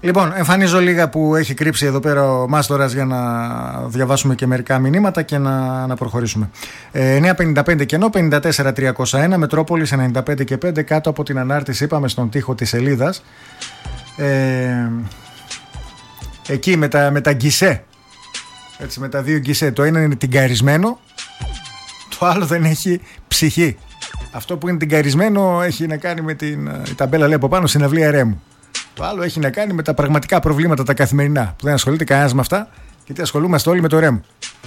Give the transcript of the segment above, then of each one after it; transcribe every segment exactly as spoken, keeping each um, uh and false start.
Λοιπόν, εμφανίζω λίγα που έχει κρύψει εδώ πέρα ο Μάστορας για να διαβάσουμε και μερικά μηνύματα και να, να προχωρήσουμε. ε, εννιά πενήντα πέντε κενό, πενήντα τέσσερα τριακόσια ένα, Μετρόπολης ενενήντα πέντε και πέντε, κάτω από την ανάρτηση είπαμε στον τοίχο της σελίδας. Ε, εκεί με τα, με τα γκισέ, έτσι, με τα δύο γκισέ. Το ένα είναι τυγκαρισμένο, το άλλο δεν έχει ψυχή. Αυτό που είναι τυγκαρισμένο έχει να κάνει με την η ταμπέλα, λέει από πάνω, συναυλία Ρέμου. Το άλλο έχει να κάνει με τα πραγματικά προβλήματα τα καθημερινά, που δεν ασχολείται κανένας με αυτά, γιατί ασχολούμαστε όλοι με το Ρέμου.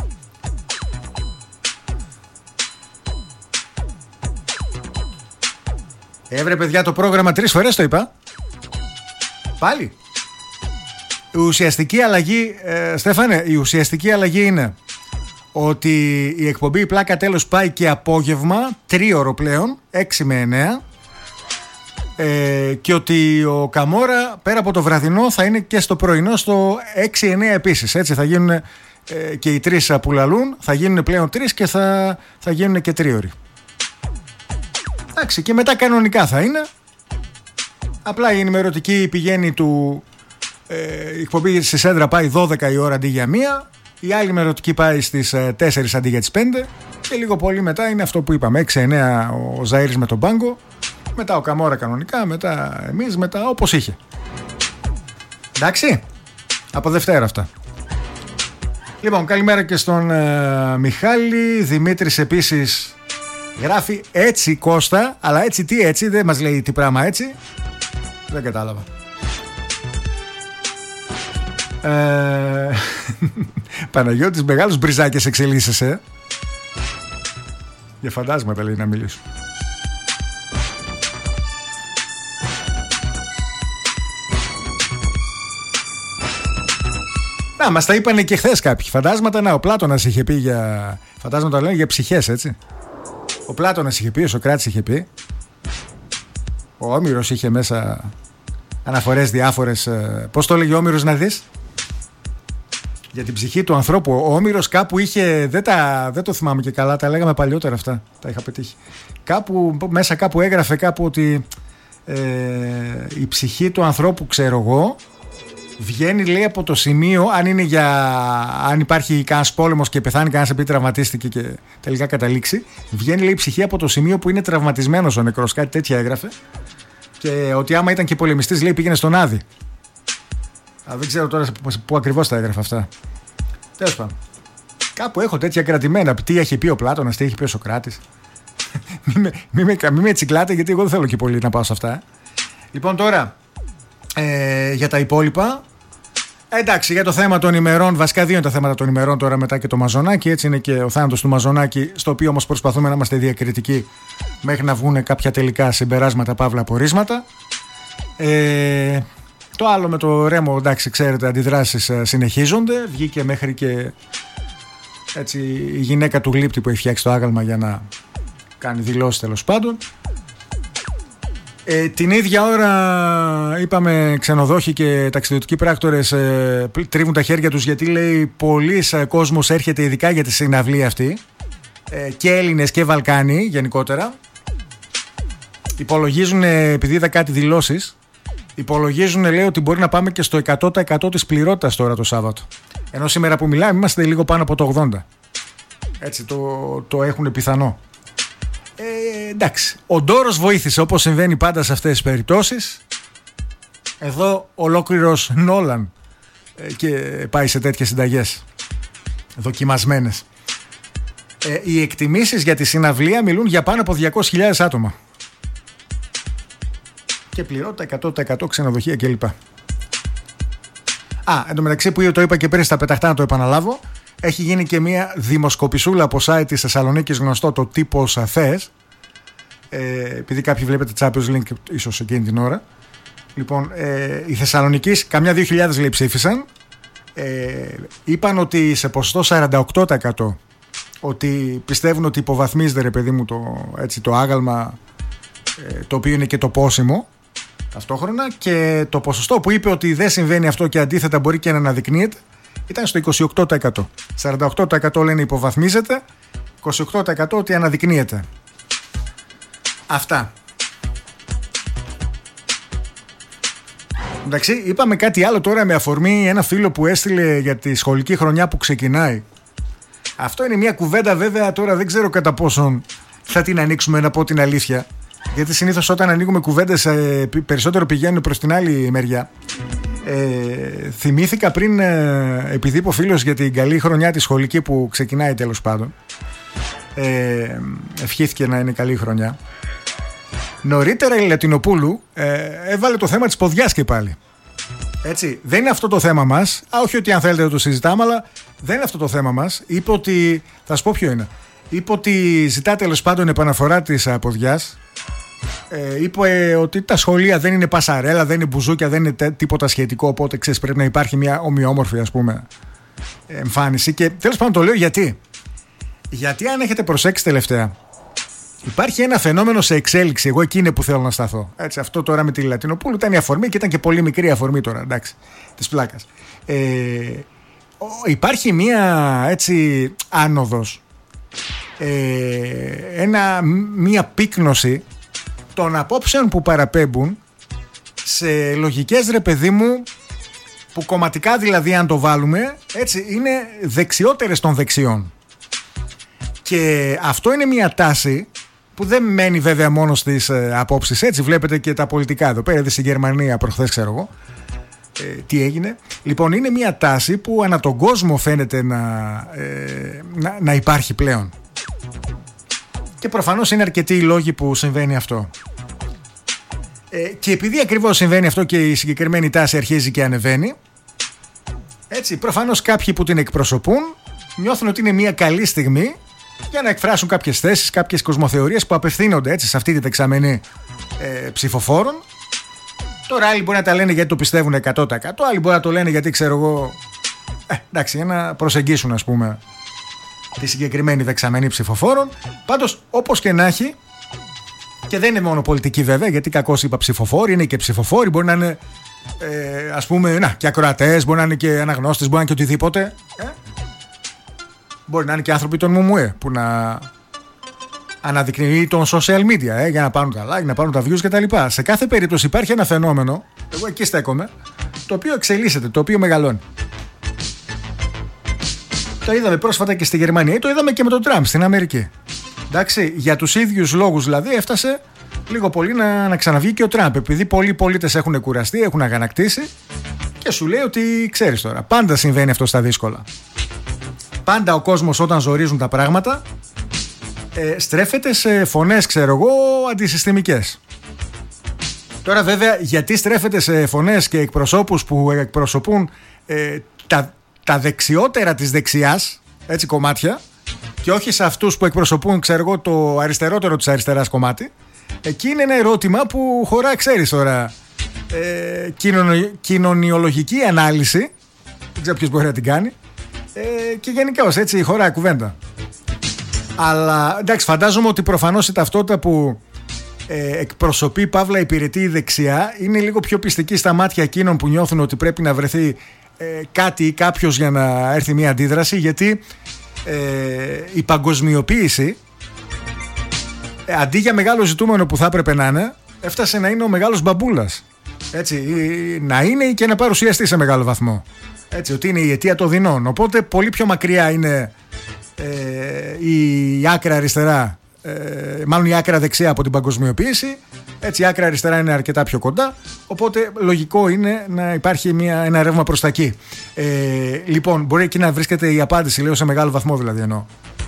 Έβρε παιδιά το πρόγραμμα τρεις φορές το είπα. Πάλι. Η ουσιαστική αλλαγή, ε, Στέφανε, η ουσιαστική αλλαγή είναι ότι η εκπομπή η Πλάκα Τέλος πάει και απόγευμα, τρίωρο πλέον, έξι με εννέα, ε, και ότι ο Καμόρα πέρα από το βραδινό θα είναι και στο πρωινό στο έξι εννέα επίσης. Έτσι θα γίνουν ε, και οι τρεις που λαλούν, θα γίνουν πλέον τρεις και θα, θα γίνουν και τρίωροι. Εντάξει, και μετά κανονικά θα είναι. Απλά η ενημερωτική πηγαίνει του ε, η εκπομπή στη Σέντρα πάει δώδεκα η ώρα αντί για μία. Η άλλη ενημερωτική πάει στις τέσσερις αντί για τις πέντε. Και λίγο πολύ μετά είναι αυτό που είπαμε, έξι εννέα ο Ζαΐρης με τον Πάγκο, μετά ο Καμόρα κανονικά, μετά εμείς, μετά όπως είχε. Εντάξει, από Δευτέρα αυτά. Λοιπόν, καλημέρα και στον ε, Μιχάλη. Δημήτρης επίσης γράφει έτσι Κώστα, αλλά έτσι τι έτσι, δεν μας λέει τι πράγμα έτσι. Δεν κατάλαβα. Ε, Παναγιώτης, μεγάλους μπριζάκες εξελίσσεσαι. Για φαντάσματα λέει να μιλήσω. Να, μας τα είπανε και χθες κάποιοι. Φαντάσματα, να, ο Πλάτωνας είχε πει για... Φαντάσματα λένε για ψυχές, έτσι. Ο Πλάτωνας είχε πει, ο Σοκράτης είχε πει. Ο Όμηρος είχε μέσα αναφορές διάφορες. Πώς το έλεγε ο Όμηρος να δεις? Για την ψυχή του ανθρώπου. Ο Όμηρος κάπου είχε, δεν, τα, δεν το θυμάμαι και καλά, τα λέγαμε παλιότερα αυτά, τα είχα πετύχει. Κάπου, μέσα κάπου έγραφε κάπου ότι ε, η ψυχή του ανθρώπου, ξέρω εγώ, βγαίνει, λέει, από το σημείο, αν είναι για, αν υπάρχει κανένας πόλεμος και πεθάνει κανένας επειδή τραυματίστηκε και τελικά καταλήξει, βγαίνει, λέει, η ψυχή από το σημείο που είναι τραυματισμένος ο νεκρός, κάτι τέτοια έγραφε. Και ότι άμα ήταν και πολεμιστής, λέει, πήγαινε στον Άδη. Α, δεν ξέρω τώρα πού ακριβώς τα έγραφε αυτά. Τέλος πάντων. Κάπου έχω τέτοια κρατημένα. Τι έχει πει ο Πλάτωνας, τι έχει πει ο Σοκράτης. Μην με, μη με, μη με τσιγκλάτε, γιατί εγώ δεν θέλω και πολύ να πάω σε αυτά. Λοιπόν, τώρα ε, για τα υπόλοιπα. Εντάξει, για το θέμα των ημερών, βασικά δύο είναι τα θέματα των ημερών τώρα μετά και το Μαζονάκι. Έτσι είναι και ο θάνατος του Μαζονάκι, στο οποίο όμως προσπαθούμε να είμαστε διακριτικοί μέχρι να βγουν κάποια τελικά συμπεράσματα, παύλα απορίσματα. Ε, το άλλο με το Ρέμο, εντάξει, ξέρετε, αντιδράσεις συνεχίζονται. Βγήκε μέχρι και έτσι η γυναίκα του γλύπτη που έχει φτιάξει το άγαλμα για να κάνει δηλώσεις, τέλος πάντων. Ε, την ίδια ώρα είπαμε ξενοδόχοι και ταξιδιωτικοί πράκτορες ε, τρίβουν τα χέρια τους, γιατί λέει πολλής ε, κόσμος έρχεται ειδικά για τη συναυλία αυτή, ε, και Έλληνες και Βαλκάνοι γενικότερα. Υπολογίζουν, ε, επειδή είδα κάτι δηλώσεις, υπολογίζουν, λέει, ότι μπορεί να πάμε και στο εκατό τοις εκατό της πληρότητας τώρα το Σάββατο, ενώ σήμερα που μιλάμε είμαστε λίγο πάνω από το ογδόντα. Έτσι το, το έχουν πιθανό. Ε, εντάξει, ο ντόρος βοήθησε, όπως συμβαίνει πάντα σε αυτές τις περιπτώσεις. Εδώ ολόκληρος Νόλαν ε, και πάει σε τέτοιες συνταγές δοκιμασμένες. ε, Οι εκτιμήσεις για τη συναυλία μιλούν για πάνω από διακόσιες χιλιάδες άτομα και πληρότητα εκατό τοις εκατό, ξενοδοχεία κλπ. Α, εν τω μεταξύ που το είπα και πριν στα πεταχτά, να το επαναλάβω, έχει γίνει και μια δημοσκοπησούλα από site της Θεσσαλονίκης, γνωστό το Τύπος Αθές, ε, επειδή κάποιοι βλέπετε Champions League ίσως εκείνη την ώρα. Λοιπόν, ε, οι Θεσσαλονικείς καμιά δύο χιλιάδες, λέει, ψήφισαν. ε, Είπαν ότι σε ποσοστό σαράντα οκτώ τοις εκατό ότι πιστεύουν ότι υποβαθμίζεται, ρε παιδί μου, το, έτσι, το άγαλμα, ε, το οποίο είναι και το πόσιμο ταυτόχρονα, και το ποσοστό που είπε ότι δεν συμβαίνει αυτό και αντίθετα μπορεί και να αναδεικνύεται ήταν στο είκοσι οκτώ τοις εκατό. σαράντα οκτώ τοις εκατό λένε υποβαθμίζεται, είκοσι οκτώ τοις εκατό ότι αναδεικνύεται. Αυτά. Εντάξει, είπαμε κάτι άλλο τώρα με αφορμή ένα φίλο που έστειλε για τη σχολική χρονιά που ξεκινάει. Αυτό είναι μια κουβέντα, βέβαια, τώρα δεν ξέρω κατά πόσον θα την ανοίξουμε, να πω την αλήθεια. Γιατί συνήθως όταν ανοίγουμε κουβέντες περισσότερο πηγαίνουν προς την άλλη μεριά. Ε, θυμήθηκα πριν, ε, επειδή είπε ο φίλος για την καλή χρονιά τη σχολική που ξεκινάει τέλος πάντων, ε, ευχήθηκε να είναι καλή χρονιά. Νωρίτερα η Λατινοπούλου ε, έβαλε το θέμα της ποδιάς και πάλι. Έτσι, δεν είναι αυτό το θέμα μας. Α, όχι ότι αν θέλετε να το συζητάμε, αλλά δεν είναι αυτό το θέμα μας. Είπε ότι, θα σου πω ποιο είναι. Είπε ότι ζητά τέλος πάντων επαναφορά της ποδιάς. Ε, είπε ε, ότι τα σχολεία δεν είναι πασαρέλα, δεν είναι μπουζούκια, δεν είναι τίποτα σχετικό. Οπότε ξέρεις, πρέπει να υπάρχει μια ομοιόμορφη, ας πούμε, εμφάνιση. Και τέλος πάντων το λέω γιατί. Γιατί αν έχετε προσέξει τελευταία, υπάρχει ένα φαινόμενο σε εξέλιξη. Εγώ εκεί είναι που θέλω να σταθώ. Έτσι, αυτό τώρα με τη Λατινοπούλου ήταν η αφορμή και ήταν και πολύ μικρή αφορμή τώρα, εντάξει, της πλάκας. Ε, υπάρχει μια έτσι άνοδος, ε, ένα, μια πύκνωση των απόψεων που παραπέμπουν σε λογικές, ρε παιδί μου, που κομματικά δηλαδή αν το βάλουμε, έτσι, είναι δεξιότερες των δεξιών. Και αυτό είναι μια τάση που δεν μένει βέβαια μόνο στις ε, απόψεις, έτσι βλέπετε και τα πολιτικά εδώ πέρα, στην Γερμανία προχθές ξέρω εγώ ε, τι έγινε. Λοιπόν, είναι μια τάση που ανά τον κόσμο φαίνεται να, ε, να, να υπάρχει πλέον. Και προφανώς είναι αρκετοί οι λόγοι που συμβαίνει αυτό. Ε, και επειδή ακριβώς συμβαίνει αυτό και η συγκεκριμένη τάση αρχίζει και ανεβαίνει, έτσι, προφανώς κάποιοι που την εκπροσωπούν νιώθουν ότι είναι μια καλή στιγμή για να εκφράσουν κάποιες θέσεις, κάποιες κοσμοθεωρίες που απευθύνονται έτσι σε αυτή τη δεξαμενή ε, ψηφοφόρων. Τώρα άλλοι μπορεί να τα λένε γιατί το πιστεύουν εκατό τοις εκατό, άλλοι μπορεί να το λένε γιατί ξέρω εγώ, ε, εντάξει, για να προσεγγίσουν, ας πούμε, τη συγκεκριμένη δεξαμενή ψηφοφόρων. Πάντως, όπως και να έχει, και δεν είναι μόνο πολιτική βέβαια, γιατί κακώς είπα ψηφοφόροι, είναι και ψηφοφόροι, μπορεί να είναι ε, ας πούμε, να, και ακροατές, μπορεί να είναι και αναγνώστες, μπορεί να είναι και οτιδήποτε. Ε? Μπορεί να είναι και άνθρωποι των ΜΟΜΟΕ που να αναδεικνύει τον social media ε, για να πάρουν τα like, να πάρουν τα views κτλ. Σε κάθε περίπτωση υπάρχει ένα φαινόμενο, εγώ εκεί στέκομαι, το οποίο εξελίσσεται, το οποίο μεγαλώνει. Το είδαμε πρόσφατα και στη Γερμανία, το είδαμε και με τον Τραμπ στην Αμερική. Εντάξει, για τους ίδιους λόγους δηλαδή έφτασε λίγο πολύ να, να ξαναβγεί και ο Τραμπ, επειδή πολλοί πολίτες έχουν κουραστεί, έχουν αγανακτήσει και σου λέει ότι ξέρεις τώρα, πάντα συμβαίνει αυτό στα δύσκολα. Πάντα ο κόσμος όταν ζορίζουν τα πράγματα ε, στρέφεται σε φωνές, ξέρω εγώ, αντισυστημικές. Τώρα βέβαια γιατί στρέφεται σε φωνές και εκπροσώπους που εκπροσωπούν ε, τα, τα δεξιότερα της δεξιάς, έτσι, κομμάτια, και όχι σε αυτούς που εκπροσωπούν, ξέρω εγώ, το αριστερότερο της αριστεράς κομμάτι, εκεί είναι ένα ερώτημα που χωρά, ξέρεις τώρα, ε, κοινωνι, κοινωνιολογική ανάλυση, δεν ξέρω ποιος μπορεί να την κάνει, ε, και γενικά ως έτσι χωράει κουβέντα. Αλλά εντάξει, φαντάζομαι ότι προφανώς η ταυτότητα που ε, εκπροσωπεί, παύλα υπηρετεί η δεξιά, είναι λίγο πιο πιστική στα μάτια εκείνων που νιώθουν ότι πρέπει να βρεθεί ε, κάτι ή κάποιος για να έρθει μια αντίδραση, γιατί ε, η παγκοσμιοποίηση ε, αντί για μεγάλο ζητούμενο που θα έπρεπε να είναι, έφτασε να είναι ο μεγάλος μπαμπούλας. Έτσι, να είναι και να παρουσιαστεί σε μεγάλο βαθμό. Έτσι, ότι είναι η αιτία των δεινών. Οπότε πολύ πιο μακριά είναι ε, η άκρα αριστερά, ε, μάλλον η άκρα δεξιά από την παγκοσμιοποίηση. Έτσι, η άκρα αριστερά είναι αρκετά πιο κοντά. Οπότε λογικό είναι να υπάρχει μια, ένα ρεύμα προς τα εκεί. Ε, λοιπόν, μπορεί εκεί να βρίσκεται η απάντηση, λέω, σε μεγάλο βαθμό δηλαδή εννοώ.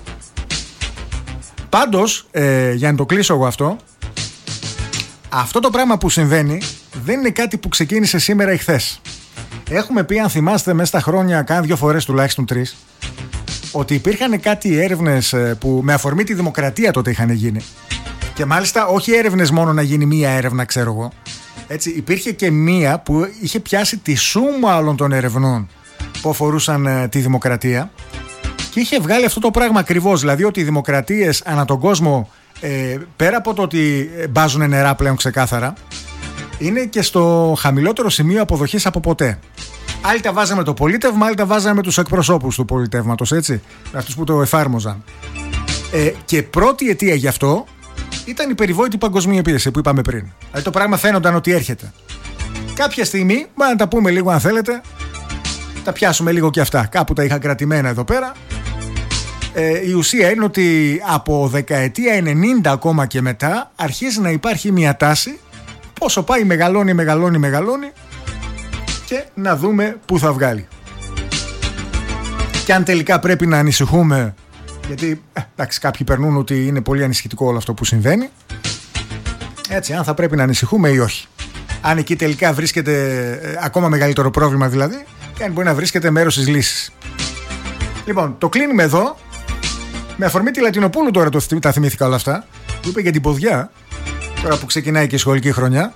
Πάντως, ε, για να το κλείσω εγώ αυτό, αυτό το πράγμα που συμβαίνει δεν είναι κάτι που ξεκίνησε σήμερα ή χθες. Έχουμε πει, αν θυμάστε, μέσα στα χρόνια, κάνα δύο φορές τουλάχιστον τρεις, ότι υπήρχαν κάτι έρευνες που με αφορμή τη δημοκρατία τότε είχαν γίνει. Και μάλιστα όχι έρευνες μόνο να γίνει μία έρευνα, ξέρω εγώ. Έτσι, υπήρχε και μία που είχε πιάσει τη σούμα όλων των ερευνών που αφορούσαν ε, τη δημοκρατία και είχε βγάλει αυτό το πράγμα ακριβώς. Δηλαδή ότι οι δημοκρατίες ανά τον κόσμο, ε, πέρα από το ότι μπάζουν νερά πλέον ξεκάθαρα, είναι και στο χαμηλότερο σημείο αποδοχής από ποτέ. Άλλοι τα βάζαμε το πολίτευμα, άλλοι τα βάζαμε τους εκπροσώπους του πολιτεύματος, έτσι, αυτούς που το εφάρμοζαν. Ε, και πρώτη αιτία γι' αυτό ήταν η περιβόητη παγκοσμιοποίηση που είπαμε πριν. Δηλαδή το πράγμα φαίνονταν ότι έρχεται. Κάποια στιγμή, μα να τα πούμε λίγο αν θέλετε, τα πιάσουμε λίγο και αυτά. Κάπου τα είχα κρατημένα εδώ πέρα. Ε, η ουσία είναι ότι από δεκαετία ενενήντα ακόμα και μετά αρχίζει να υπάρχει μια τάση, πόσο πάει μεγαλώνει, μεγαλώνει, μεγαλώνει και να δούμε πού θα βγάλει. Και αν τελικά πρέπει να ανησυχούμε, γιατί ε, εντάξει, κάποιοι περνούν ότι είναι πολύ ανησυχητικό όλο αυτό που συμβαίνει, έτσι, αν θα πρέπει να ανησυχούμε ή όχι. Αν εκεί τελικά βρίσκεται ε, ακόμα μεγαλύτερο πρόβλημα δηλαδή, και αν μπορεί να βρίσκεται μέρος της λύσης. Λοιπόν, το κλείνουμε εδώ. Με αφορμή τη Λατινοπούλου τώρα το, τα θυμήθηκα όλα αυτά, που είπε για την ποδιά, τώρα που ξεκινάει και η σχολική χρονιά.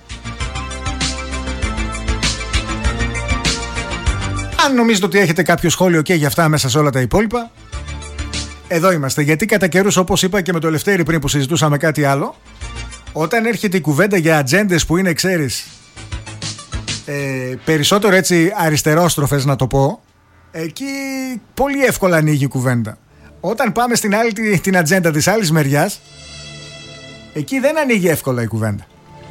Αν νομίζετε ότι έχετε κάποιο σχόλιο και για αυτά μέσα σε όλα τα υπόλοιπα, εδώ είμαστε. Γιατί κατά καιρούς, όπως είπα και με το Λευτέρη πριν που συζητούσαμε κάτι άλλο, όταν έρχεται η κουβέντα για ατζέντες που είναι, ξέρεις, ε, περισσότερο έτσι αριστερόστροφες να το πω, εκεί πολύ εύκολα ανοίγει η κουβέντα. Όταν πάμε στην άλλη την ατζέντα της άλλης μεριάς, εκεί δεν ανοίγει εύκολα η κουβέντα.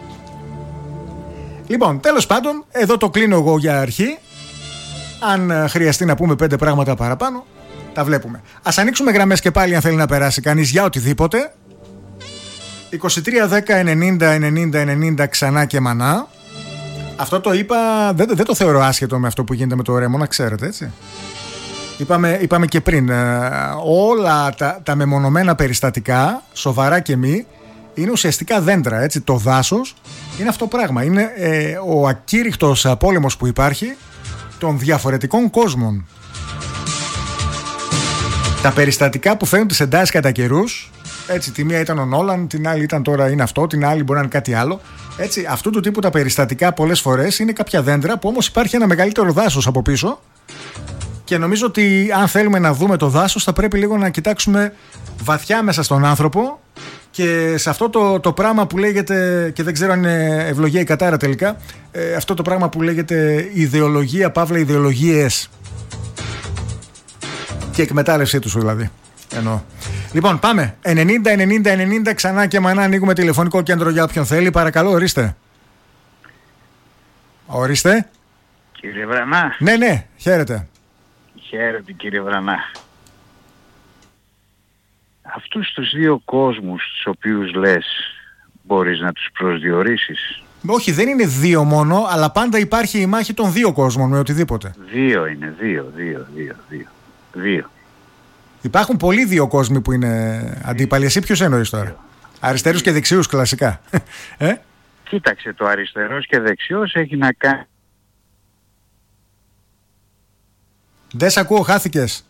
Λοιπόν, τέλος πάντων, εδώ το κλείνω εγώ για αρχή. Αν χρειαστεί να πούμε πέντε πράγματα παραπάνω, τα βλέπουμε. Ας ανοίξουμε γραμμές και πάλι αν θέλει να περάσει κανείς για οτιδήποτε. είκοσι τρία δέκα ενενήντα ενενήντα ενενήντα ξανά και μανά. Αυτό το είπα, δεν, δεν το θεωρώ άσχετο με αυτό που γίνεται με το Ρέμο, να ξέρετε, έτσι. Είπαμε, είπαμε και πριν, ε, όλα τα, τα μεμονωμένα περιστατικά, σοβαρά και μη, είναι ουσιαστικά δέντρα, έτσι. Το δάσος είναι αυτό το πράγμα. Είναι ε, ο ακήρυκτος πόλεμος που υπάρχει των διαφορετικών κόσμων. Τα περιστατικά που φαίνουν τις εντάσεις κατά καιρούς, έτσι, τη μία ήταν ο Νόλαν, την άλλη ήταν τώρα είναι αυτό, την άλλη μπορεί να είναι κάτι άλλο. Έτσι, αυτού του τύπου τα περιστατικά πολλές φορές είναι κάποια δέντρα που όμως υπάρχει ένα μεγαλύτερο δάσος από πίσω. Και νομίζω ότι αν θέλουμε να δούμε το δάσος, θα πρέπει λίγο να κοιτάξουμε βαθιά μέσα στον άνθρωπο και σε αυτό το, το πράγμα που λέγεται, και δεν ξέρω αν είναι ευλογία ή κατάρα τελικά, ε, αυτό το πράγμα που λέγεται ιδεολογία, παύλα ιδεολογίες και εκμετάλλευσή τους δηλαδή. Εννοώ. Λοιπόν, πάμε. ενενήντα ενενήντα ενενήντα ξανά και μανά, ανοίγουμε τηλεφωνικό κέντρο για όποιον θέλει. Παρακαλώ, ορίστε. Ορίστε. Κύριε Βρανά. Ναι, ναι, χαίρετε. Χαίρετε κύριε Βρανά. Αυτούς τους δύο κόσμους τους οποίους λες, μπορείς να τους προσδιορίσεις? Όχι, δεν είναι δύο μόνο, αλλά πάντα υπάρχει η μάχη των δύο κόσμων με οτιδήποτε. Δύο είναι, δύο, δύο, δύο, δύο. δύο. Υπάρχουν πολλοί δύο κόσμοι που είναι αντίπαλοι. Εσύ ποιος εννοείς τώρα? Αριστερούς και δεξιούς κλασικά. ε? Κοίταξε, το αριστερός και δεξιός έχει να κάνει... Δεν σ' ακούω, χάθηκες.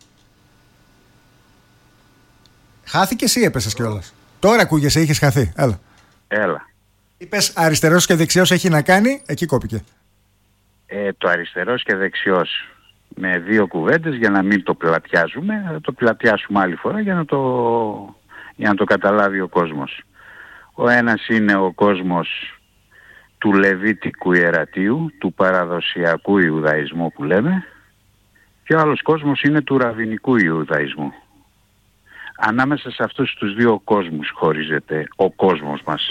Χάθηκες ή έπεσες κιόλας? Τώρα ακούγεσαι, είχες χαθεί. Έλα. Έλα. Είπες αριστερός και δεξιός έχει να κάνει, εκεί κόπηκε. Ε, το αριστερός και δεξιός. Με δύο κουβέντες για να μην το πλατιάζουμε, θα το πλατιάσουμε άλλη φορά για να το, για να το καταλάβει ο κόσμος. Ο ένας είναι ο κόσμος του Λεβίτικου Ιερατείου, του παραδοσιακού Ιουδαϊσμού που λέμε, και ο άλλος κόσμος είναι του Ραβινικού Ιουδαϊσμού. Ανάμεσα σε αυτούς τους δύο κόσμους χωρίζεται ο κόσμος μας.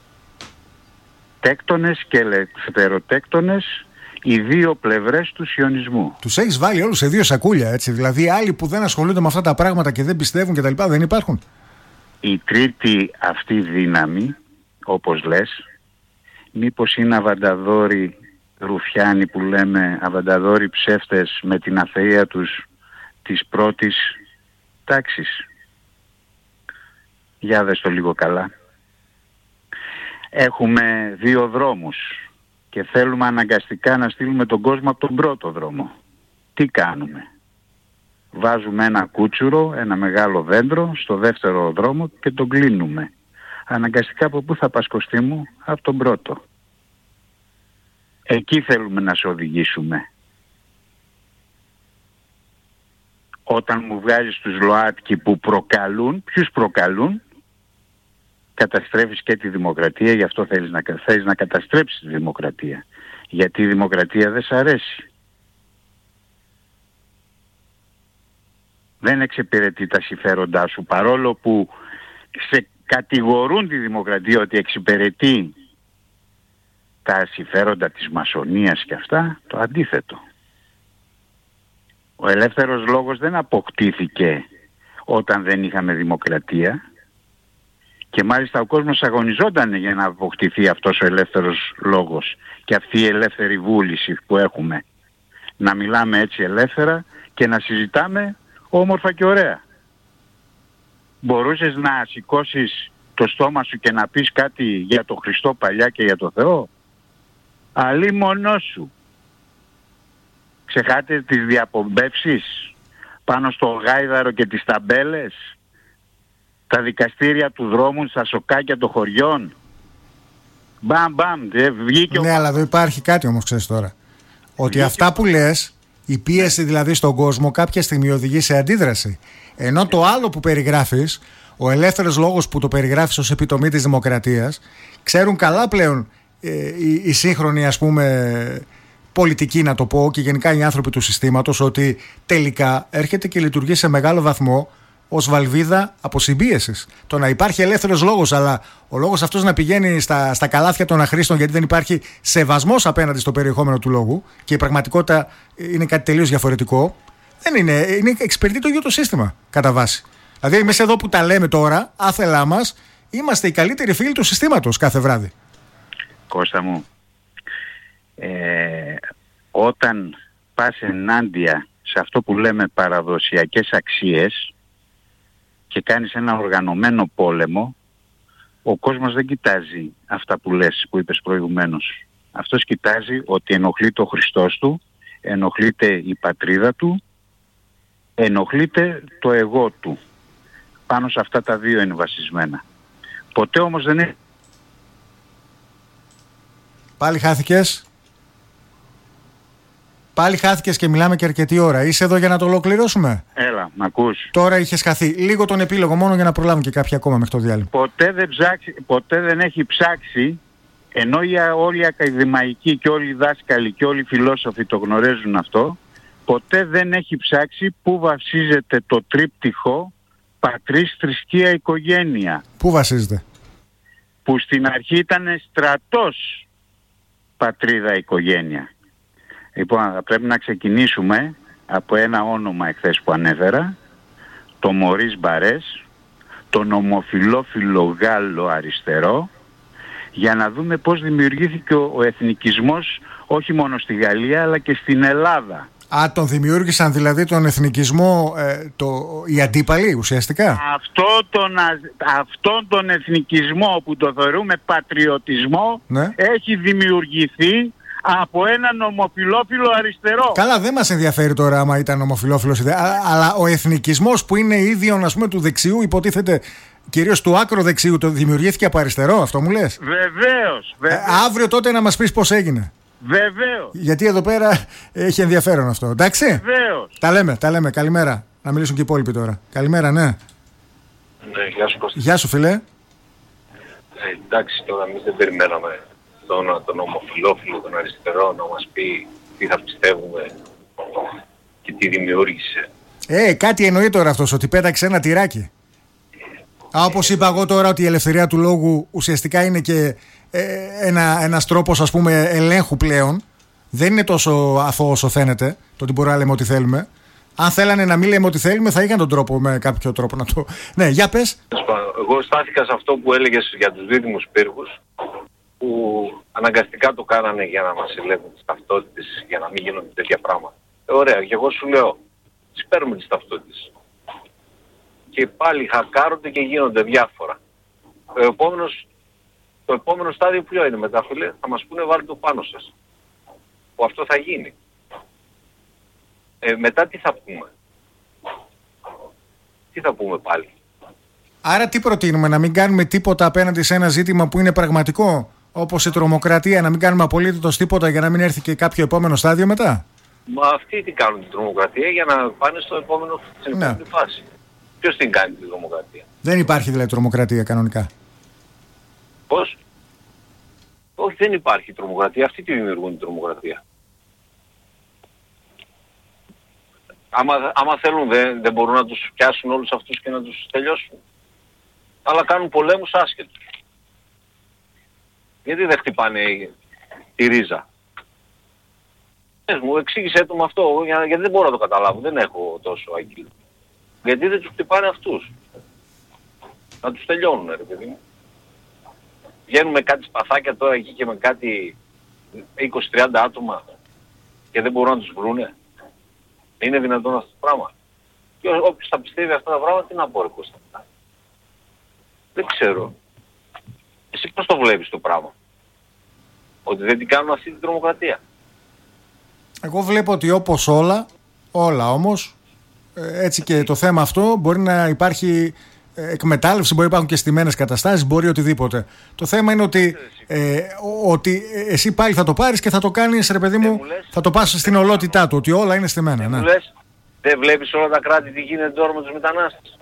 Τέκτονες και ελευθεροτέκτονες, οι δύο πλευρές του σιωνισμού. Τους έχεις βάλει όλους σε δύο σακούλια, έτσι. Δηλαδή άλλοι που δεν ασχολούνται με αυτά τα πράγματα και δεν πιστεύουν κτλ. Δεν υπάρχουν. Η τρίτη αυτή δύναμη, όπως λες, μήπως είναι αβανταδόροι ρουφιάνοι που λέμε, αβανταδόροι ψεύτες με την αθεία τους της πρώτης τάξης? Για δες το λίγο καλά. Έχουμε δύο δρόμους και θέλουμε αναγκαστικά να στείλουμε τον κόσμο από τον πρώτο δρόμο. Τι κάνουμε? Βάζουμε ένα κούτσουρο, ένα μεγάλο δέντρο στο δεύτερο δρόμο και τον κλείνουμε. Αναγκαστικά από πού θα πας, Κωστή μου? Από τον πρώτο. Εκεί θέλουμε να σε οδηγήσουμε. Όταν μου βγάζεις τους ΛΟΑΤΚΙ που προκαλούν, ποιους προκαλούν? Καταστρέφεις και τη δημοκρατία, γι' αυτό θέλεις να, θέλεις να καταστρέψεις τη δημοκρατία. Γιατί η δημοκρατία δεν σ' αρέσει. Δεν εξυπηρετεί τα συμφέροντά σου, παρόλο που σε κατηγορούν τη δημοκρατία ότι εξυπηρετεί τα συμφέροντα της μασονίας και αυτά, το αντίθετο. Ο ελεύθερος λόγος δεν αποκτήθηκε όταν δεν είχαμε δημοκρατία και μάλιστα ο κόσμος αγωνιζόταν για να αποκτηθεί αυτός ο ελεύθερος λόγος και αυτή η ελεύθερη βούληση που έχουμε να μιλάμε έτσι ελεύθερα και να συζητάμε όμορφα και ωραία. Μπορούσες να σηκώσεις το στόμα σου και να πεις κάτι για το Χριστό παλιά και για το Θεό? Αλλή μονό σου. Ξεχάτε τις διαπομπεύσεις πάνω στο γάιδαρο και τις ταμπέλες, τα δικαστήρια του δρόμου στα σοκάκια των χωριών. Μπαμ μπαμ, βγήκε ο... Ναι, αλλά εδώ υπάρχει κάτι όμως, ξέρεις τώρα. Ότι βγήκε... αυτά που λες, η πίεση δηλαδή στον κόσμο κάποια στιγμή οδηγεί σε αντίδραση. Ενώ το άλλο που περιγράφεις, ο ελεύθερος λόγος που το περιγράφεις ως επιτομή της δημοκρατίας, ξέρουν καλά πλέον ε, οι, οι σύγχρονοι, ας πούμε, πολιτικοί, να το πω, και γενικά οι άνθρωποι του συστήματος, ότι τελικά έρχεται και λειτουργεί σε μεγάλο βαθμό ως βαλβίδα αποσυμπίεσης. Το να υπάρχει ελεύθερος λόγος, αλλά ο λόγος αυτός να πηγαίνει στα, στα καλάθια των αχρήστων, γιατί δεν υπάρχει σεβασμός απέναντι στο περιεχόμενο του λόγου και η πραγματικότητα είναι κάτι τελείως διαφορετικό, δεν είναι, είναι εξυπηρετεί το ίδιο το σύστημα κατά βάση. Δηλαδή εμείς εδώ που τα λέμε τώρα, άθελά μας, είμαστε οι καλύτεροι φίλοι του συστήματος κάθε βράδυ. Κώστα μου, ε, όταν πας ενάντια σε αυτό που λέμε παραδοσιακές αξίες και κάνεις ένα οργανωμένο πόλεμο, ο κόσμος δεν κοιτάζει αυτά που λες, που είπες προηγουμένως. Αυτός κοιτάζει ότι ενοχλείται ο Χριστός του, ενοχλείται η πατρίδα του, ενοχλείται το εγώ του. Πάνω σε αυτά τα δύο είναι βασισμένα. Ποτέ όμως δεν είναι... Πάλι χάθηκες. Πάλι χάθηκες και μιλάμε και αρκετή ώρα. Είσαι εδώ για να το ολοκληρώσουμε? Έλα, μ' ακούς? Τώρα είχες χαθεί. Λίγο τον επίλογο μόνο για να προλάβουμε και κάποια ακόμα μέχρι το διάλειμμα. Ποτέ δεν, ψάξει, ποτέ δεν έχει ψάξει, ενώ οι, όλοι οι ακαδημαϊκοί και όλοι οι δάσκαλοι και όλοι οι φιλόσοφοι το γνωρίζουν αυτό, ποτέ δεν έχει ψάξει πού βασίζεται το τρίπτυχο πατρίς, θρησκεία, οικογένεια. Πού βασίζεται? Που στην αρχή ήταν στρατός, πατρίδα, οικογένεια. Λοιπόν, πρέπει να ξεκινήσουμε από ένα όνομα εχθές που ανέφερα, το Μωρίς Μπαρές, τον ομοφιλόφιλο Γάλλο αριστερό, για να δούμε πώς δημιουργήθηκε ο, ο εθνικισμός όχι μόνο στη Γαλλία αλλά και στην Ελλάδα. Α, τον δημιούργησαν δηλαδή τον εθνικισμό ε, το, οι αντίπαλοι ουσιαστικά. Αυτό τον, αυτόν τον εθνικισμό που το θεωρούμε πατριωτισμό, ναι, έχει δημιουργηθεί από έναν ομοφιλόφιλο αριστερό. Καλά, δεν μας ενδιαφέρει τώρα άμα ήταν ομοφιλόφιλος, αλλά ο εθνικισμός που είναι ίδιον, ας πούμε, του δεξιού, υποτίθεται κυρίως του άκρο δεξιού, το δημιουργήθηκε από αριστερό, αυτό μου λες? Βεβαίως, βεβαίως. Ε, αύριο τότε να μας πεις πώς έγινε. Βεβαίως. Γιατί εδώ πέρα έχει ενδιαφέρον αυτό, εντάξει? Βεβαίως. Τα λέμε, τα λέμε. Καλημέρα. Να μιλήσουν και οι υπόλοιποι τώρα. Καλημέρα, ναι. Ναι, γεια σου Κώστα. Γεια σου, φίλε. Ε, εντάξει, τώρα εμείς δεν περιμέναμε τον, τον ομοφιλόφιλο, τον αριστερό, να μας πει τι θα πιστεύουμε και τι δημιούργησε. Ε, κάτι εννοεί τώρα αυτός, ότι πέταξε ένα τυράκι. Α, όπως είπα εγώ τώρα, ότι η ελευθερία του λόγου ουσιαστικά είναι και ε, ένα, ένας τρόπος, ας πούμε, ελέγχου πλέον. Δεν είναι τόσο αθώο όσο φαίνεται, το ότι μπορούμε να λέμε ό,τι θέλουμε. Αν θέλανε να μην λέμε ό,τι θέλουμε, θα είχαν τον τρόπο, με κάποιο τρόπο να το... Ναι, για πες. Εγώ στάθηκα σε αυτό που έλεγες για τους δίδυμους πύργους, που αναγκαστικά το κάνανε για να μας ελέγχουν τις ταυτότητες, για να μην γίνονται τέτοια πράγματα. Ε, ωραία, και εγώ σου λέω, τις παίρνουμε τις ταυτότητες. Και πάλι χακάρονται και γίνονται διάφορα. Ο επόμενος, το επόμενο στάδιο ποιο είναι μετά, φίλε? Θα μας πούνε βάλτε το πάνω σας. Που αυτό θα γίνει. Ε, μετά τι θα πούμε? Τι θα πούμε πάλι? Άρα τι προτείνουμε, να μην κάνουμε τίποτα απέναντι σε ένα ζήτημα που είναι πραγματικό, όπως η τρομοκρατία, να μην κάνουμε απολύτως τίποτα για να μην έρθει και κάποιο επόμενο στάδιο μετά? Μα αυτοί τι κάνουν την τρομοκρατία για να πάνε στο επόμενο, στην ναι. επόμενη φάση. Ποιος την κάνει την τρομοκρατία? Δεν υπάρχει δηλαδή τρομοκρατία κανονικά. Πώς? Όχι, δεν υπάρχει τρομοκρατία. Αυτοί τη δημιουργούν την τρομοκρατία. Άμα, άμα θέλουν δεν, δεν μπορούν να τους πιάσουν όλους αυτούς και να τους τελειώσουν. Αλλά κάνουν πολέμους άσχετους. Γιατί δεν χτυπάνε τη ρίζα. Πες μου, εξήγησέ το με αυτό, γιατί δεν μπορώ να το καταλάβω, δεν έχω τόσο αγγίλ. Γιατί δεν τους χτυπάνε αυτούς. Να τους τελειώνουν, ρε παιδί μου. Βγαίνουν με κάτι σπαθάκια τώρα εκεί και με κάτι είκοσι τριάντα άτομα και δεν μπορούν να τους βρούνε. Είναι δυνατόν αυτό το πράγμα. Και όποιος θα πιστεύει αυτά τα πράγματα, τι να πω ρε Κώστα. Δεν ξέρω. Εσύ πώς το βλέπεις το πράγμα? Ότι δεν την κάνουν αυτή την τρομοκρατία? Εγώ βλέπω ότι όπως όλα, όλα όμως, έτσι και το θέμα αυτό μπορεί να υπάρχει εκμετάλλευση, μπορεί να υπάρχουν και στημένες καταστάσεις, μπορεί οτιδήποτε. Το θέμα είναι ότι, ε, ότι εσύ πάλι θα το πάρεις και θα το κάνεις, ρε παιδί μου, θα το πας στην ολότητά του, ότι όλα είναι στημένα. Ναι. Λες, δεν βλέπεις όλα τα κράτη τι γίνεται τώρα με τους μετανάστες?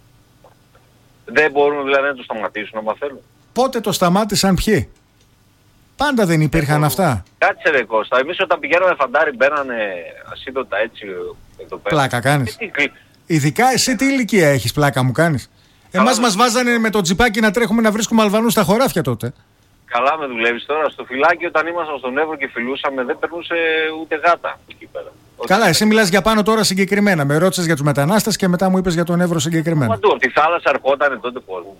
Δεν μπορούν δηλαδή να το σταματήσουν άμα θέλουν? Πότε το σταμάτησαν ποιοι? Πάντα δεν υπήρχαν δεν αυτά. Κάτσε ρε Κώστα, εμείς όταν πηγαίναμε φαντάρι μπαίνανε ασίδωτα έτσι εδώ πέρα. Πλάκα κάνεις? Ειδικά εσύ τι ηλικία έχεις, πλάκα μου κάνεις? Εμάς μας βάζανε με το τζιπάκι να τρέχουμε να βρίσκουμε Αλβανούς στα χωράφια τότε. Καλά με δουλεύεις τώρα. Στο φυλάκι όταν ήμασταν στον Εύρο και φιλούσαμε δεν περνούσε ούτε γάτα εκεί πέρα. Καλά, εσύ μιλάς για πάνω τώρα συγκεκριμένα. Με ρώτησες για τους μετανάστες και μετά μου είπες για τον Εύρο συγκεκριμένα. Παντού, από τη θάλασσα ερχότανε τότε κόσμο.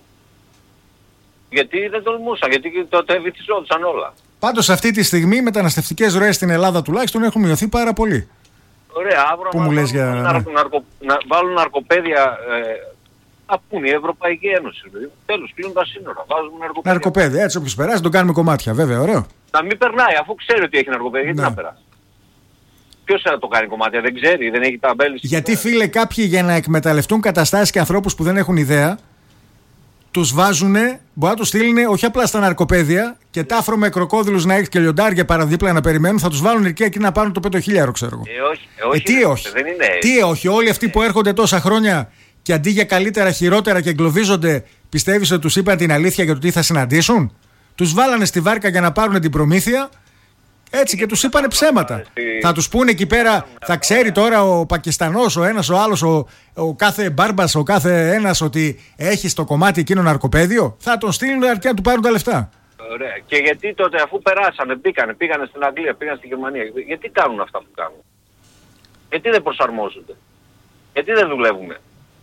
Γιατί δεν τολμούσαν, γιατί τότε βυθιζόντουσαν όλα. Πάντως αυτή τη στιγμή οι μεταναστευτικές ροές στην Ελλάδα τουλάχιστον έχουν μειωθεί πάρα πολύ. Ωραία, αύριο να, βάλουν, για... ναρκο, ναρκο, να βάλουν ναρκοπαίδια. Ε, Α, πού είναι η Ευρωπαϊκή Ένωση. Δηλαδή. Τέλος, κλείνουν τα σύνορα. Βάζουν ναρκοπαίδια. Ναρκοπαίδια, έτσι όποιος περάσει τον κάνουμε κομμάτια, βέβαια, ωραίο. Να μην περνάει, αφού ξέρει ότι έχει ναρκοπαίδια, γιατί ναι. να περάσει? Ποιος θα το κάνει κομμάτια, δεν ξέρει, δεν έχει ταμπέλες. Γιατί φίλε, κάποιοι για να εκμεταλλευτούν καταστάσεις και ανθρώπους που δεν έχουν ιδέα, τους βάζουνε, μπορεί να τους στείλουν όχι απλά στα ναρκοπαίδια και τάφρο με κροκόδιλους να έχει και λιοντάρια παραδίπλα να περιμένουν, θα τους βάλουν εκεί εκεί να πάρουν το πεντοχίλιαρο, ξέρω εγώ. Ε, όχι, ε, όχι, ε, τι όχι. Δεν είναι... Τι όχι, όλοι αυτοί που έρχονται τόσα χρόνια. Και αντί για καλύτερα, χειρότερα και εγκλωβίζονται, πιστεύεις ότι τους είπαν την αλήθεια για το τι θα συναντήσουν? Τους βάλανε στη βάρκα για να πάρουν την προμήθεια, έτσι, και τους είπανε ψέματα. Θα τους πούνε εκεί πέρα, θα ξέρει τώρα ο Πακιστανός, ο ένας, ο άλλος, ο, ο κάθε μπάρμπας, ο κάθε ένας ότι έχει στο κομμάτι εκείνο ναρκοπαίδιο? Θα τον στείλουν αρκεί να του πάρουν τα λεφτά. Ωραία. Και γιατί τότε αφού περάσανε, μπήκανε, πήγανε στην Αγγλία, πήγανε στη Γερμανία, γιατί κάνουν αυτά που κάνουν? Γιατί δεν προσαρμόζονται? Γιατί δεν δουλεύουμε?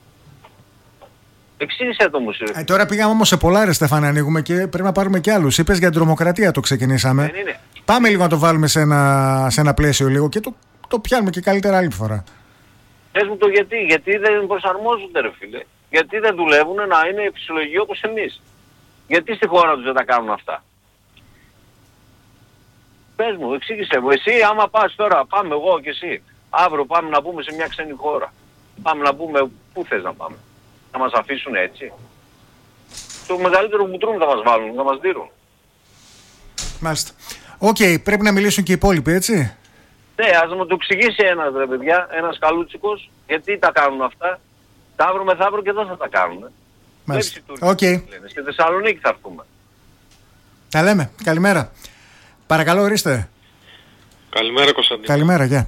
Εξήγησε το μου. Ε, τώρα πήγαμε όμως σε πολλά, ρε Στέφανε, ανοίγουμε και πρέπει να πάρουμε κι άλλους. Είπες για την τρομοκρατία το ξεκινήσαμε. Δεν είναι. Πάμε λίγο να το βάλουμε σε ένα, σε ένα πλαίσιο λίγο και το, το πιάνουμε και καλύτερα άλλη φορά. Πες μου το γιατί. Γιατί δεν προσαρμόζονται ρε φίλε. Γιατί δεν δουλεύουν να είναι φυσιολογικοί όπως εμείς. Γιατί στη χώρα τους δεν τα κάνουν αυτά? Πες μου, εξήγησε μου. Εσύ άμα πας τώρα, πάμε εγώ και εσύ. Αύριο πάμε να μπούμε σε μια ξένη χώρα. Πάμε να μπούμε, πού θες να πάμε? Θα μας αφήσουν έτσι? Το μεγαλύτερο μπουτρούμ θα μας βάλουν, θα μας δίνουν. Μάλιστα. Οκ, okay, πρέπει να μιλήσουν και οι υπόλοιποι, έτσι. Ναι, ας μου το εξηγήσει ένας ρε παιδιά, ένας καλούτσικος, γιατί τα κάνουν αυτά. Τα αύριο μεθαύριο και εδώ θα τα κάνουν. Μάλιστα. Οκ. Okay. Στη Θεσσαλονίκη θα έρθουμε. Τα λέμε. Καλημέρα. Παρακαλώ, ορίστε. Καλημέρα Κωνσταντίνο. Καλημέρα, γεια.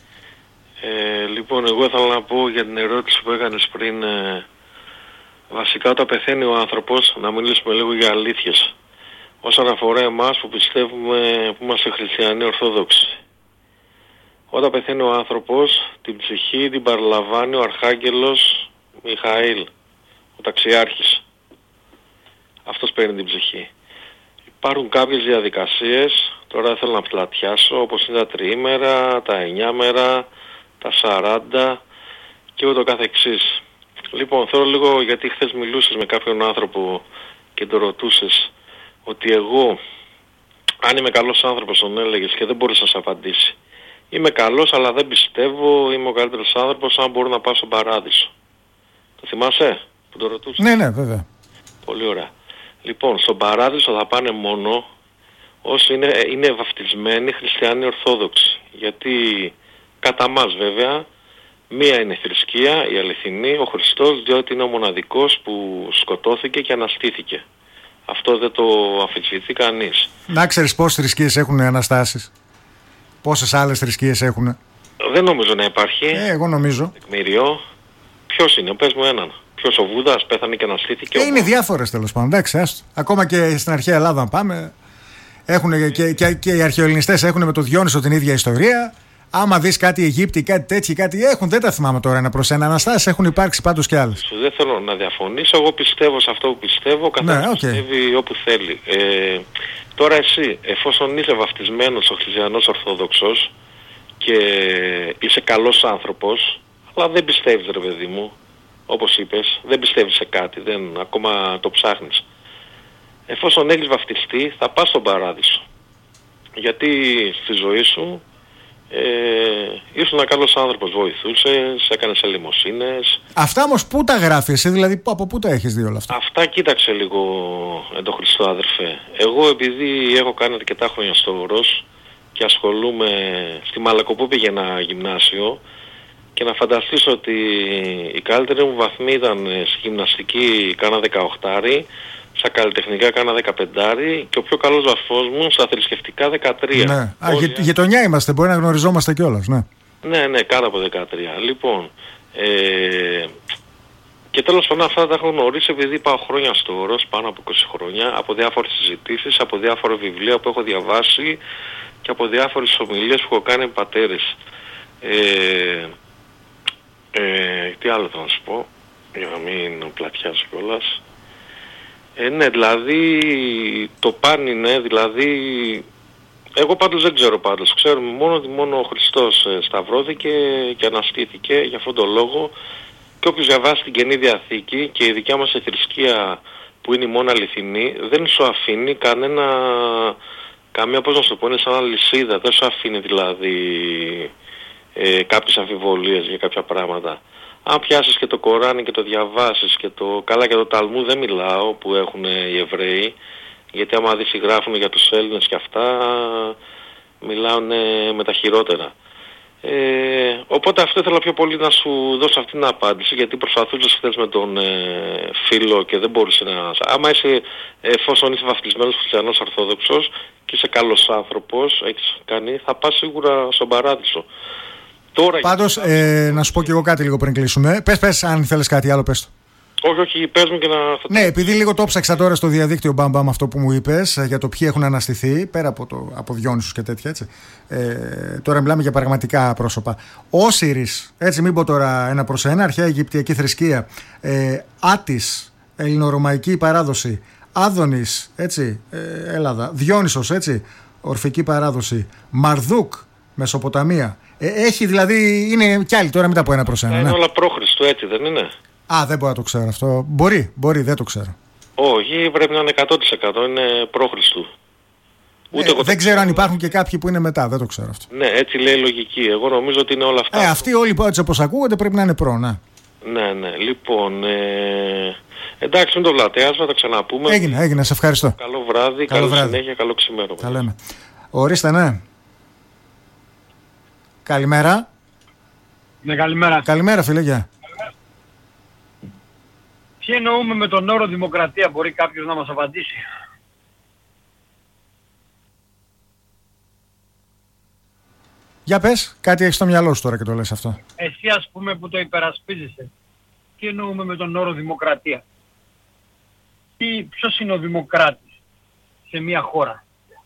Ε, λοιπόν, εγώ ήθελα να πω για την ερώτηση που έκανες πριν. Ε, βασικά όταν πεθαίνει ο άνθρωπος, να μιλήσουμε λίγο για αλήθειες. Όσον αφορά εμάς που πιστεύουμε, που είμαστε χριστιανοί ορθόδοξοι. Όταν πεθαίνει ο άνθρωπος, την ψυχή την παραλαμβάνει ο Αρχάγγελος Μιχαήλ, ο ταξιάρχης. Αυτός παίρνει την ψυχή. Υπάρχουν κάποιες διαδικασίες, τώρα θέλω να πλατιάσω, όπως είναι τα τριήμερα, τα εννιάμερα, τα σαράντα και ούτω καθεξής. Λοιπόν, θέλω λίγο, γιατί χθες μιλούσες με κάποιον άνθρωπο και το ρωτούσες ότι εγώ, αν είμαι καλός άνθρωπος, τον έλεγες και δεν μπορείς να σε απαντήσει. Είμαι καλός, αλλά δεν πιστεύω, είμαι ο καλύτερος άνθρωπος, αν μπορώ να πάω στον παράδεισο. Το θυμάσαι που το ρωτούσες? Ναι, ναι, βέβαια. Πολύ ωραία. Λοιπόν, στον παράδεισο θα πάνε μόνο όσοι είναι, είναι βαφτισμένοι χριστιανοί ορθόδοξοι. Γιατί κατά μας βέβαια, μία είναι η θρησκεία, η αληθινή, ο Χριστός, διότι είναι ο μοναδικός που σκοτώθηκε και αναστήθηκε. Αυτό δεν το αμφισβητεί κανείς. Να ξέρεις πόσες θρησκείες έχουν αναστάσεις? Πόσες άλλες θρησκείες έχουν? Δεν νομίζω να υπάρχει. Ε, εγώ νομίζω. Τεκμήριο. Ποιος είναι, πες μου έναν. Ποιος, ο Βούδας πέθανε και αναστήθηκε? Ε, είναι διάφορες τέλος πάντων. Εντάξει, άστο. Ακόμα και στην αρχαία Ελλάδα να πάμε. Έχουν, και, και, και οι αρχαιοελληνιστές έχουν με το Διόνυσο την ίδια ιστορία. Άμα δεις κάτι Αιγύπτιοι, κάτι τέτοιοι, κάτι έχουν, δεν τα θυμάμαι τώρα ένα προς ένα. Αναστάσεις έχουν υπάρξει πάντως και άλλες. Δεν θέλω να διαφωνήσω. Εγώ πιστεύω σε αυτό που πιστεύω. Καθένας ναι, okay. πιστεύει όπου θέλει. Ε, τώρα εσύ, εφόσον είσαι βαφτισμένος ο χριστιανός Ορθόδοξος και είσαι καλός άνθρωπος, αλλά δεν πιστεύεις, ρε παιδί μου, όπως είπες, δεν πιστεύεις σε κάτι, δεν, ακόμα το ψάχνεις. Εφόσον έχεις βαφτιστεί, θα πας στον παράδεισο. Γιατί στη ζωή σου ε, ήσουν ένα καλός άνθρωπος, βοηθούσες, έκανες ελεημοσύνες. Αυτά όμως πού τα γράφεις εσύ, δηλαδή από πού τα έχεις δει όλα αυτά? Αυτά κοίταξε λίγο εν το Χριστό, αδερφέ. Εγώ επειδή έχω κάνει αρκετά χρόνια στο Όρος και ασχολούμαι, στη Μαλακοπού πήγαινα γυμνάσιο, και να φανταστείς ότι η καλύτερη μου βαθμή ήταν στη γυμναστική κάνα δεκαοκτάρι, στα καλλιτεχνικά κάνα δεκαπεντάρι και ο πιο καλός βαθμός μου στα θρησκευτικά δεκατρία. Ναι. Α, γε, γειτονιά είμαστε, μπορεί να γνωριζόμαστε κιόλας, ναι. Ναι, ναι, κάτω από δεκατρία. Λοιπόν, ε, και τέλος πάντων αυτά τα έχω γνωρίσει επειδή πάω χρόνια στο Όρος, πάνω από είκοσι χρόνια, από διάφορες συζητήσεις, από διάφορα βιβλία που έχω διαβάσει και από διάφορες ομιλίες που έχω κάνει με πατέρες. Ε, ε, τι άλλο θα να σου πω, για να μην πλατιάσω κιόλας. Ε, ναι, δηλαδή το παν είναι, δηλαδή εγώ πάντως δεν ξέρω πάντως, ξέρουμε μόνο ότι μόνο ο Χριστός ε, σταυρώθηκε και αναστήθηκε για αυτόν τον λόγο, και όποιος διαβάσει την Καινή Διαθήκη και η δικιά μας η θρησκεία που είναι η μόνα αληθινή, δεν σου αφήνει κανένα, καμία, πώς να σου το πω, είναι σαν αλυσίδα, δεν σου αφήνει δηλαδή ε, κάποιες αμφιβολίες για κάποια πράγματα. Αν πιάσεις και το Κοράνι και το διαβάσεις και το καλά και το Ταλμούδ, δεν μιλάω που έχουν οι Εβραίοι, γιατί άμα δεις γράφουν για τους Έλληνες και αυτά, μιλάουν με τα χειρότερα. Ε, οπότε αυτό ήθελα πιο πολύ να σου δώσω αυτή την απάντηση, γιατί προσπαθούσες χθες με τον ε, φίλο και δεν μπορούσε να... Άμα είσαι, εφόσον είσαι βαφτισμένος χριστιανός Ορθόδοξος και είσαι καλός άνθρωπος, έχεις κάνει, θα πας σίγουρα στον παράδεισο. Τώρα, πάντως, ε, να σου πω και εγώ κάτι λίγο πριν κλείσουμε. Πες, πες, αν θέλεις κάτι άλλο, πες το. Όχι, όχι, πες μου και να... Ναι, επειδή λίγο το ψάξα τώρα στο διαδίκτυο, μπαμπαμ, αυτό που μου είπες, για το ποιοι έχουν αναστηθεί, πέρα από, το, από Διόνυσους και τέτοια, έτσι. Ε, τώρα μιλάμε για πραγματικά πρόσωπα. Όσιρις, έτσι, μην πω τώρα ένα προς ένα, αρχαία Αιγυπτιακή θρησκεία. Ε, Άτης, ελληνορωμαϊκή παράδοση. Άδωνης, έτσι, ε, Ελλάδα. Διόνυσος, έτσι, ορφική παράδοση. Μαρδούκ, Μεσοποταμία. Ε, έχει δηλαδή, είναι κι άλλοι τώρα, μην τα πω ένα προς ένα. Είναι ναι. όλα πρόχριστο, έτσι δεν είναι? Α, δεν μπορώ να το ξέρω αυτό. Μπορεί, μπορεί, δεν το ξέρω. Όχι, πρέπει να είναι εκατό τοις εκατό, είναι πρόχριστου. Ούτε ε, δεν το... ξέρω αν υπάρχουν και κάποιοι που είναι μετά, δεν το ξέρω αυτό. Ναι, έτσι λέει η λογική. Εγώ νομίζω ότι είναι όλα αυτά. Ε, αυτοί όλοι που έτσι όπως ακούγονται πρέπει να είναι προ, ναι. Ναι, ναι. Λοιπόν, ε... εντάξει, μην το βλατέας, θα τα ξαναπούμε. Έγινε, έγινε, σε ευχαριστώ. Καλό βράδυ, καλό καλή βράδυ. Συνέχεια, καλό ξημέρωμα. Τα λέμε. Ορίστε, ναι. Καλημέρα. Ναι, καλημέρα. Καλημέρα, φίλε, γεια. Τι εννοούμε με τον όρο δημοκρατία, μπορεί κάποιος να μας απαντήσει? Για πες, κάτι έχεις στο μυαλό σου τώρα και το λες αυτό. Εσύ ας πούμε που το υπερασπίζεσαι, τι εννοούμε με τον όρο δημοκρατία? Τι, ποιος είναι ο δημοκράτης σε μια χώρα?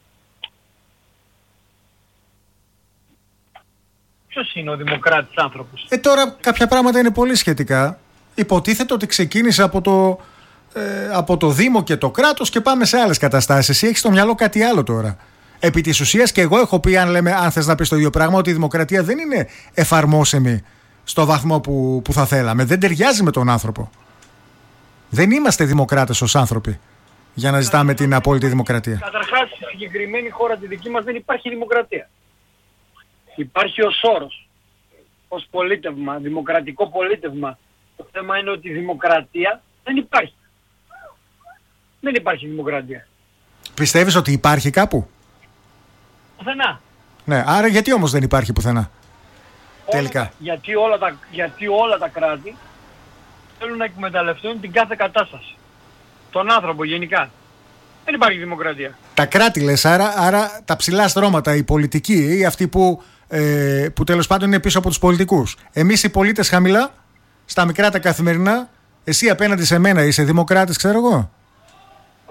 Ποιος είναι ο δημοκράτης άνθρωπος? Ε, τώρα κάποια πράγματα είναι πολύ σχετικά. Υποτίθεται ότι ξεκίνησε από το, ε, από το Δήμο και το κράτος και πάμε σε άλλες καταστάσεις. Εσύ έχεις στο μυαλό κάτι άλλο τώρα. Επί της ουσίας και εγώ έχω πει, αν, λέμε, αν θες να πεις το ίδιο πράγμα, ότι η δημοκρατία δεν είναι εφαρμόσιμη στο βαθμό που, που θα θέλαμε. Δεν ταιριάζει με τον άνθρωπο. Δεν είμαστε δημοκράτες ως άνθρωποι για να ζητάμε την απόλυτη δημοκρατία. Καταρχάς, στη συγκεκριμένη χώρα τη δική μας δεν υπάρχει δημοκρατία. Υπάρχει ως όρος, ως πολίτευμα, δημοκρατικό πολίτευμα. Το θέμα είναι ότι η δημοκρατία δεν υπάρχει. Δεν υπάρχει δημοκρατία. Πιστεύεις ότι υπάρχει κάπου? Πουθενά. Ναι, άρα γιατί όμως δεν υπάρχει πουθενά? Όλα, τελικά. Γιατί όλα, τα, γιατί όλα τα κράτη θέλουν να εκμεταλλευτούν την κάθε κατάσταση. Τον άνθρωπο γενικά. Δεν υπάρχει δημοκρατία. Τα κράτη λες, άρα, άρα τα ψηλά στρώματα, οι πολιτικοί ή αυτοί που, ε, που τέλος πάντων είναι πίσω από τους πολιτικούς. Εμείς οι πολίτες χαμηλά, στα μικρά τα καθημερινά, εσύ απέναντι σε μένα είσαι δημοκράτης, ξέρω εγώ? Όχι.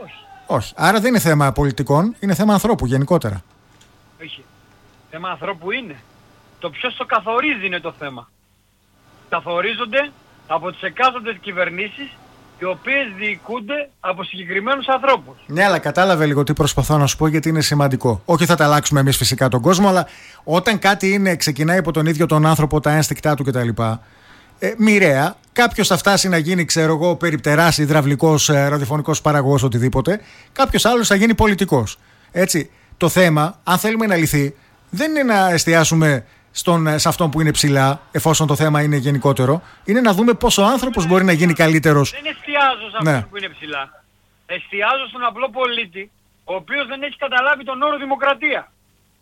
Όχι. Άρα δεν είναι θέμα πολιτικών, είναι θέμα ανθρώπου γενικότερα. Όχι. Θέμα ανθρώπου είναι. Το ποιος το καθορίζει είναι το θέμα. Καθορίζονται από τις εκάστοτε κυβερνήσεις, οι οποίες διοικούνται από συγκεκριμένους ανθρώπους. Ναι, αλλά κατάλαβε λίγο τι προσπαθώ να σου πω, γιατί είναι σημαντικό. Όχι θα τα αλλάξουμε εμείς φυσικά τον κόσμο, αλλά όταν κάτι είναι, ξεκινάει από τον ίδιο τον άνθρωπο, τα ένστικτά του κτλ. Ε, μοιραία, κάποιος θα φτάσει να γίνει, ξέρω εγώ, περιπτεράς, υδραυλικός, ε, ραδιοφωνικός παραγωγός, οτιδήποτε. Κάποιος άλλος θα γίνει πολιτικός. Έτσι. Το θέμα, αν θέλουμε να λυθεί, δεν είναι να εστιάσουμε στον, σε αυτόν που είναι ψηλά, εφόσον το θέμα είναι γενικότερο. Είναι να δούμε πώς ο άνθρωπος μπορεί να γίνει καλύτερος. Δεν εστιάζω σε αυτόν ναι. που είναι ψηλά. Εστιάζω στον απλό πολίτη, ο οποίος δεν έχει καταλάβει τον όρο δημοκρατία.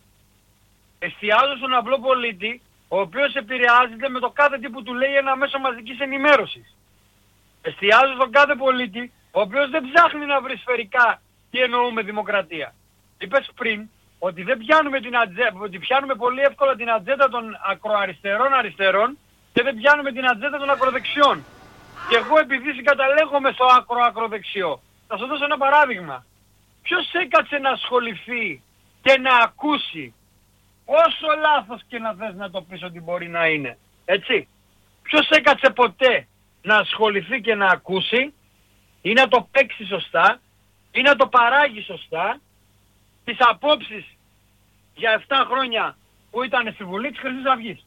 Εστιάζω στον απλό πολίτη, ο οποίος επηρεάζεται με το κάθε τι που του λέει ένα μέσο μαζικής ενημέρωσης. Εστιάζω στον κάθε πολίτη, ο οποίος δεν ψάχνει να βρει σφαιρικά τι εννοούμε δημοκρατία. Είπες πριν ότι, δεν πιάνουμε την ατζέ... ότι πιάνουμε πολύ εύκολα την ατζέντα των ακροαριστερών αριστερών και δεν πιάνουμε την ατζέντα των ακροδεξιών. Και εγώ επειδή συγκαταλέγομαι στο ακροακροδεξιό, θα σου δώσω ένα παράδειγμα. Ποιος έκατσε να ασχοληθεί και να ακούσει, όσο λάθος και να θες να το πεις ότι μπορεί να είναι, έτσι? Ποιος έκατσε ποτέ να ασχοληθεί και να ακούσει ή να το παίξει σωστά ή να το παράγει σωστά τις απόψεις για επτά χρόνια που ήταν στη Βουλή της Χρυσής Αυγής?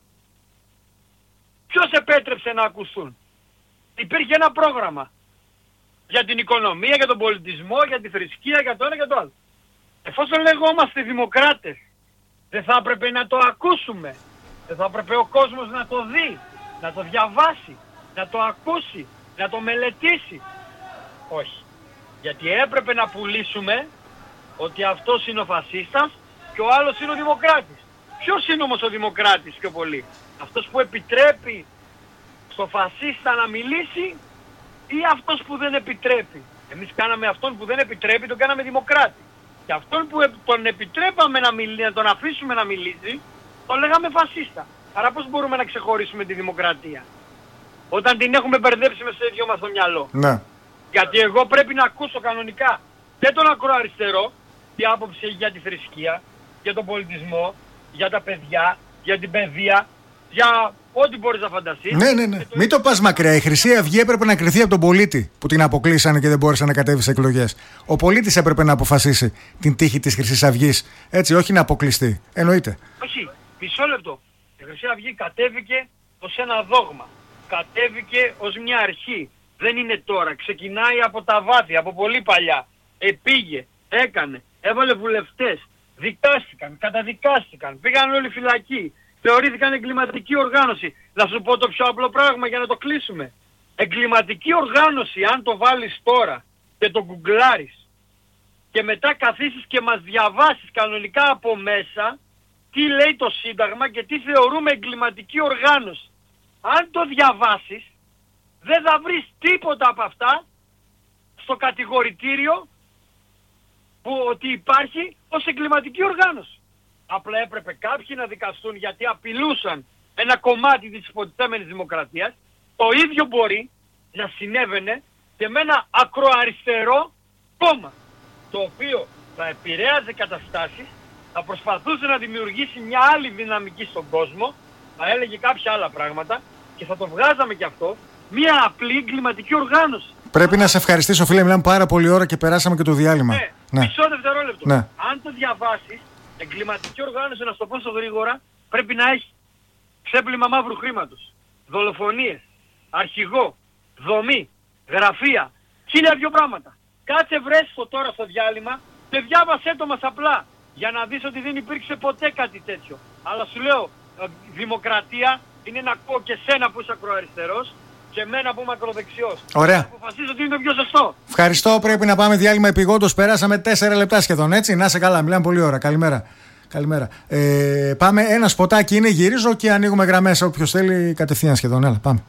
Ποιος επέτρεψε να ακουστούν? Υπήρχε ένα πρόγραμμα για την οικονομία, για τον πολιτισμό, για τη θρησκεία, για το ένα και το άλλο. Εφόσον λεγόμαστε δημοκράτες, δεν θα έπρεπε να το ακούσουμε? Δεν θα έπρεπε ο κόσμος να το δει, να το διαβάσει, να το ακούσει, να το μελετήσει? Όχι. Γιατί έπρεπε να πουλήσουμε ότι αυτός είναι ο φασίστας και ο άλλος είναι ο δημοκράτης. Ποιος είναι όμως ο δημοκράτης πιο πολύ? Αυτός που επιτρέπει στο φασίστα να μιλήσει ή αυτός που δεν επιτρέπει? Εμείς κάναμε αυτόν που δεν επιτρέπει, τον κάναμε δημοκράτη. Και αυτόν που τον επιτρέπαμε να, μιλήσει, να τον αφήσουμε να μιλήσει, τον λέγαμε φασίστα. Άρα πώς μπορούμε να ξεχωρίσουμε τη δημοκρατία όταν την έχουμε μπερδέψει με στο ίδιο μας το μυαλό? Ναι. Γιατί εγώ πρέπει να ακούσω κανονικά και τον ακροαριστερό, τι άποψη έχει για τη θρησκεία, για τον πολιτισμό, για τα παιδιά, για την παιδεία, για ό,τι μπορείς να φανταστείς. Ναι, ναι, ναι. Το... Μην το πας μακριά. Η Χρυσή Αυγή έπρεπε να κριθεί από τον πολίτη που την αποκλείσανε και δεν μπόρεσε να κατέβει σε εκλογές. Ο πολίτης έπρεπε να αποφασίσει την τύχη της Χρυσής Αυγής. Έτσι, όχι να αποκλειστεί. Εννοείται. Όχι. Μισό λεπτό. Η Χρυσή Αυγή κατέβηκε ως ένα δόγμα. Κατέβηκε ως μια αρχή. Δεν είναι τώρα. Ξεκινάει από τα βάθη, από πολύ παλιά. Επήγε, έκανε, έβαλε βουλευτές, δικάστηκαν, καταδικάστηκαν, πήγαν όλοι φυλακοί, θεωρήθηκαν εγκληματική οργάνωση. Να σου πω το πιο απλό πράγμα για να το κλείσουμε. Εγκληματική οργάνωση, αν το βάλεις τώρα και το γκουγκλάρεις και μετά καθίσεις και μας διαβάσεις κανονικά από μέσα τι λέει το Σύνταγμα και τι θεωρούμε εγκληματική οργάνωση, αν το διαβάσεις, δεν θα βρεις τίποτα από αυτά στο κατηγορητήριο που ότι υπάρχει ως εγκληματική οργάνωση. Απλά έπρεπε κάποιοι να δικαστούν γιατί απειλούσαν ένα κομμάτι της υποτιθέμενης δημοκρατίας. Το ίδιο μπορεί να συνέβαινε και με ένα ακροαριστερό κόμμα, το οποίο θα επηρέαζε καταστάσεις, θα προσπαθούσε να δημιουργήσει μια άλλη δυναμική στον κόσμο, θα έλεγε κάποια άλλα πράγματα και θα το βγάζαμε κι αυτό μια απλή εγκληματική οργάνωση. Πρέπει να σε ευχαριστήσω, φίλε. Μιλάμε πάρα πολύ ώρα και περάσαμε και το διάλειμμα. Ναι, ναι. Μισό δευτερόλεπτο. Ναι. Αν το διαβάσεις, εγκληματική οργάνωση, να στο πω στο γρήγορα, πρέπει να έχει ξέπλυμα μαύρου χρήματος, δολοφονίες, αρχηγό, δομή, γραφεία, χίλια δυο πράγματα. Κάτσε βρες το τώρα στο διάλειμμα και διάβασέ το μας απλά, για να δεις ότι δεν υπήρξε ποτέ κάτι τέτοιο. Αλλά σου λέω, δημοκρατία είναι να ακούω και σένα που είσαι ακροαριστερός και εμένα που είμαι ακροδεξιός. Ωραία. Αποφασίζω ότι είναι το πιο σωστό. Ευχαριστώ. Πρέπει να πάμε διάλειμμα επειγόντως. Περάσαμε τέσσερα λεπτά σχεδόν, έτσι. Να είσαι καλά. Μιλάμε πολλή ώρα. Καλημέρα. Καλημέρα. Ε, πάμε. Ένα σποτάκι είναι. Γυρίζω και ανοίγουμε γραμμές. Όποιος θέλει κατευθείαν σχεδόν. Έλα, πάμε.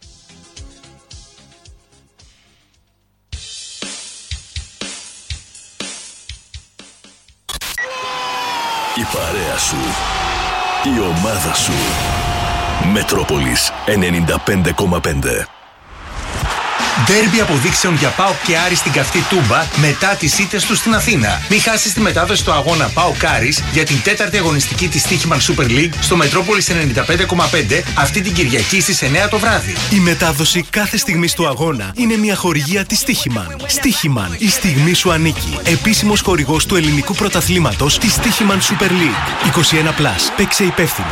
Η παρέα σου. Η ομάδα σου. Μετρόπολης ενενήντα πέντε κόμμα πέντε. Ντέρμπι αποδείξεων για ΠΑΟΚ και Άρη στην καυτή Τούμπα μετά τις ήττες του στην Αθήνα. Μην χάσεις τη μετάδοση του αγώνα ΠΑΟΚ Άρης για την τέταρτη αγωνιστική της Στοίχημαν Super League στο Μετρόπολης ενενήντα πέντε κόμμα πέντε αυτή την Κυριακή στις εννιά το βράδυ. Η μετάδοση κάθε στιγμής του αγώνα είναι μια χορηγία της Στοίχημαν. Στοίχημαν, η στιγμή σου ανήκει. Επίσημος χορηγός του ελληνικού πρωταθλήματος της Στοίχημαν Super League. είκοσι ένα συν, παίξε υπεύθυνα.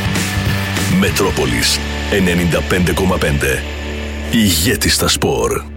Μετρόπολης ενενήντα πέντε κόμμα πέντε. Ηγέτης στα σπορ.